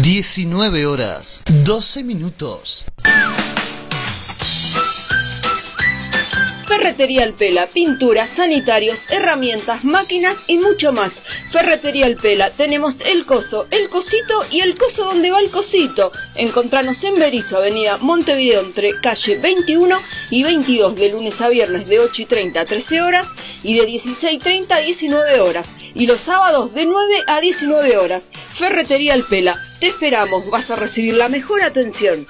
19 horas, 12 minutos. Ferretería El Pela, pinturas, sanitarios, herramientas, máquinas y mucho más. Ferretería El Pela, tenemos el coso, el cosito y el coso donde va el cosito. Encontranos en Berisso, avenida Montevideo, entre calle 21 y 22, de lunes a viernes de 8:30 a 13 horas y de 16:30 a 19 horas. Y los sábados de 9 a 19 horas. Ferretería El Pela, te esperamos, vas a recibir la mejor atención.